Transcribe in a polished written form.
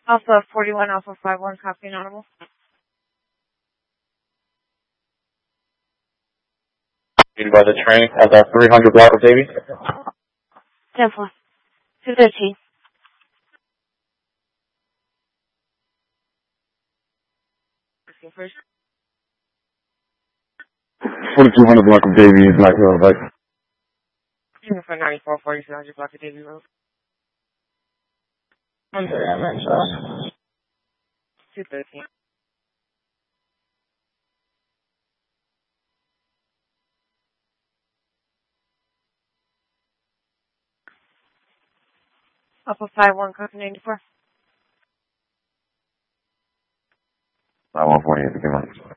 Alpha 41, Alpha 51, copy and audible. By the train at that 300 block of Davie. 10-4. 213. First. 4200 block of Davie, Black Hill, right? For 9440 block of Davie Road. I'm sorry, I'm not sure. 213. Alpha 51, copy 94. 5148, come on.